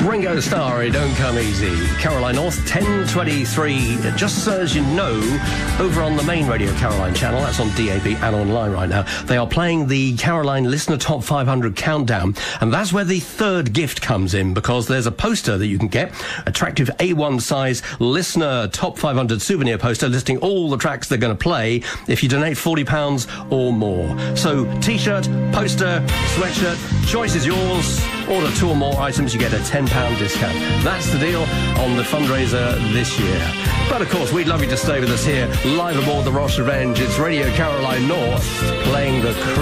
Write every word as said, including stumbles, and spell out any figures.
Ringo Starr, It Don't Come Easy. Caroline North, ten twenty-three. Just so as you know, over on the main Radio Caroline channel, that's on D A B and online right now, they are playing the Caroline Listener Top five hundred Countdown, and that's where the third gift comes in, because there's a poster that you can get, attractive A one size Listener Top five hundred souvenir poster listing all the tracks they're going to play if you donate forty pounds or more. So, T-shirt, poster, sweatshirt, choice is yours. Order two or more items, you get a ten pound discount. That's the deal on the fundraiser this year. But of course, we'd love you to stay with us here, live aboard the Ross Revenge. It's Radio Caroline North, playing the